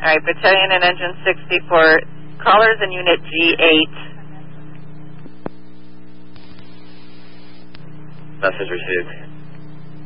All right, Battalion and Engine 64, callers in Unit G8. Message received.